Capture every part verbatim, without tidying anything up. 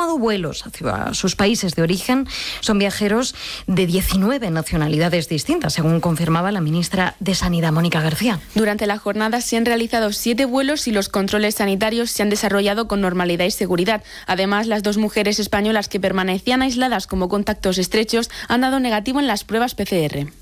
tomado vuelos hacia sus países de origen. Son viajeros de diecinueve nacionalidades distintas, según confirmaba la ministra de Sanidad, Mónica García. Durante la jornada se han realizado siete vuelos y los controles sanitarios se han desarrollado con normalidad y seguridad. Además, las dos mujeres españolas que permanecían aisladas como contactos estrechos han dado negativo en las pruebas P C R.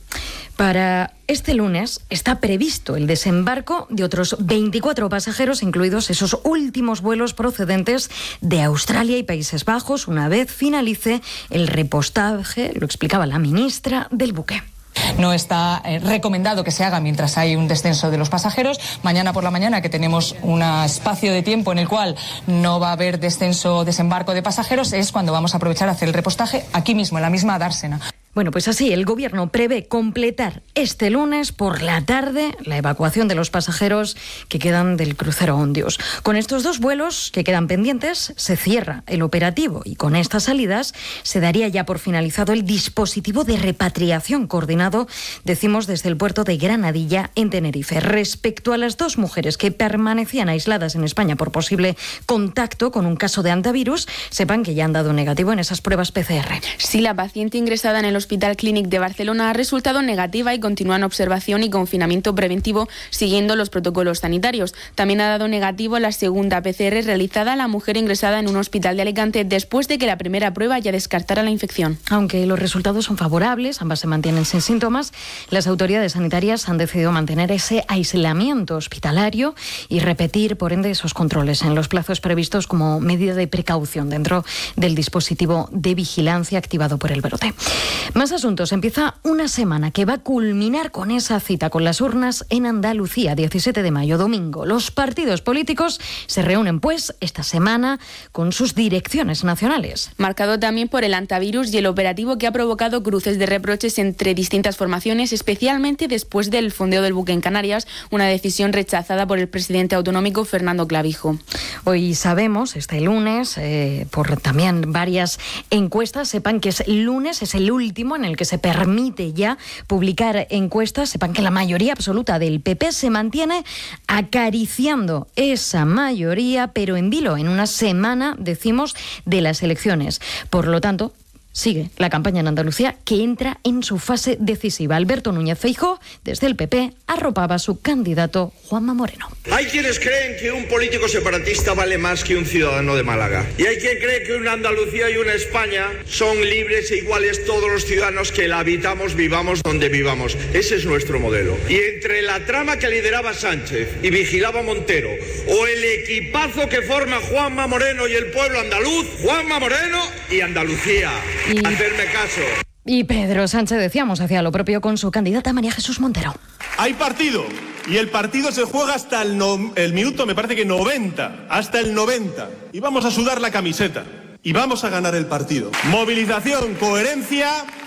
Para este lunes está previsto el desembarco de otros veinticuatro pasajeros, incluidos esos últimos vuelos procedentes de Australia y Países Bajos, una vez finalice el repostaje, lo explicaba la ministra, del buque. No está eh, recomendado que se haga mientras hay un descenso de los pasajeros. Mañana por la mañana, que tenemos un espacio de tiempo en el cual no va a haber descenso o desembarco de pasajeros, es cuando vamos a aprovechar a hacer el repostaje aquí mismo, en la misma dársena. Bueno, pues así, el Gobierno prevé completar este lunes por la tarde la evacuación de los pasajeros que quedan del crucero Ondius. Con estos dos vuelos que quedan pendientes, se cierra el operativo y con estas salidas se daría ya por finalizado el dispositivo de repatriación coordinado, decimos, desde el puerto de Granadilla en Tenerife. Respecto a las dos mujeres que permanecían aisladas en España por posible contacto con un caso de antivirus, sepan que ya han dado negativo en esas pruebas P C R. Sí, la paciente ingresada en el Hospital Clínic de Barcelona ha resultado negativa y continúa en observación y confinamiento preventivo siguiendo los protocolos sanitarios. También ha dado negativo la segunda P C R realizada a la mujer ingresada en un hospital de Alicante después de que la primera prueba ya descartara la infección. Aunque los resultados son favorables, ambas se mantienen sin síntomas, las autoridades sanitarias han decidido mantener ese aislamiento hospitalario y repetir, por ende, esos controles en los plazos previstos como medida de precaución dentro del dispositivo de vigilancia activado por el brote. Más asuntos. Empieza una semana que va a culminar con esa cita con las urnas en Andalucía, diecisiete de mayo, domingo. Los partidos políticos se reúnen, pues, esta semana con sus direcciones nacionales. Marcado también por el antivirus y el operativo que ha provocado cruces de reproches entre distintas formaciones, especialmente después del fondeo del buque en Canarias, una decisión rechazada por el presidente autonómico Fernando Clavijo. Hoy sabemos, este lunes, eh, por también varias encuestas, sepan que es lunes, es el último en el que se permite ya publicar encuestas. Sepan que la mayoría absoluta del P P se mantiene acariciando esa mayoría, pero en vilo, en una semana, decimos, de las elecciones. Por lo tanto, sigue la campaña en Andalucía, que entra en su fase decisiva. Alberto Núñez Feijóo, desde el P P, arropaba a su candidato Juanma Moreno. Hay quienes creen que un político separatista vale más que un ciudadano de Málaga. Y hay quien cree que una Andalucía y una España son libres e iguales todos los ciudadanos que la habitamos, vivamos donde vivamos. Ese es nuestro modelo. Y entre la trama que lideraba Sánchez y vigilaba Montero, o el equipazo que forma Juanma Moreno y el pueblo andaluz, Juanma Moreno y Andalucía. Y, hacerme caso. Y Pedro Sánchez, decíamos, hacía lo propio con su candidata María Jesús Montero. Hay partido, y el partido se juega hasta el, no, el minuto, me parece que noventa, hasta el noventa. Y vamos a sudar la camiseta, y vamos a ganar el partido. Movilización, coherencia,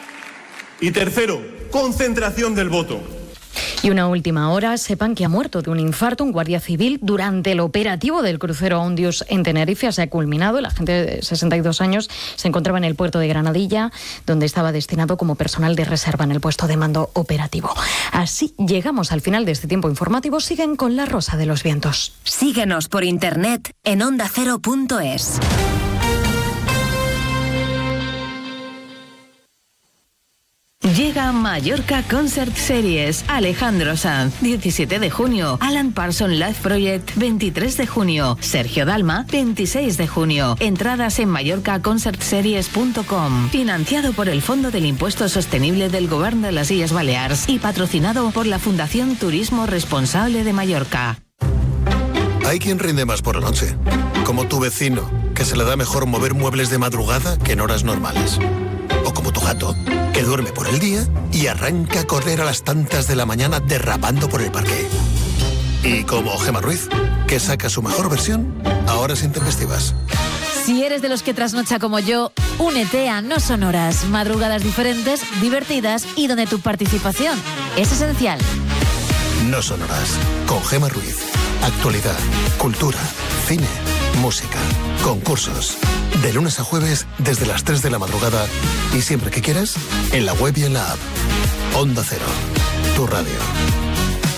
y tercero, concentración del voto. Y una última hora, sepan que ha muerto de un infarto un guardia civil durante el operativo del crucero Ondius en Tenerife. Se ha culminado. El agente de sesenta y dos años se encontraba en el puerto de Granadilla, donde estaba destinado como personal de reserva en el puesto de mando operativo. Así llegamos al final de este tiempo informativo. Siguen con La Rosa de los Vientos. Síguenos por internet en onda cero punto es. Llega Mallorca Concert Series. Alejandro Sanz, diecisiete de junio. Alan Parsons Live Project, veintitrés de junio. Sergio Dalma, veintiséis de junio. Entradas en mallorca concert series punto com. Financiado por el Fondo del Impuesto Sostenible del Gobierno de las Illes Baleares y patrocinado por la Fundación Turismo Responsable de Mallorca. Hay quien rinde más por la noche, como tu vecino, que se le da mejor mover muebles de madrugada que en horas normales. O como tu gato, que duerme por el día y arranca a correr a las tantas de la mañana derrapando por el parque. Y como Gemma Ruiz, que saca su mejor versión a horas intempestivas. Si eres de los que trasnocha como yo, únete a No Son Horas. Madrugadas diferentes, divertidas y donde tu participación es esencial. No Son Horas, con Gemma Ruiz. Actualidad, cultura, cine, música, concursos. De lunes a jueves desde las tres de la madrugada y siempre que quieras, en la web y en la app. Onda Cero, tu radio.